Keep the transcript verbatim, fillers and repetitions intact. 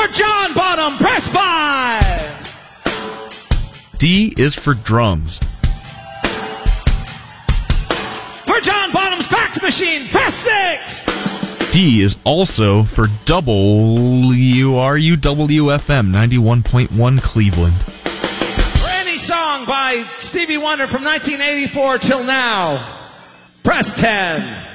For John Bonham, press five. D is for drums. For John Bonham's fax machine, press six. D is also for W R U W F M ninety-one point one Cleveland. For any song by Stevie Wonder from nineteen eighty-four till now, press ten.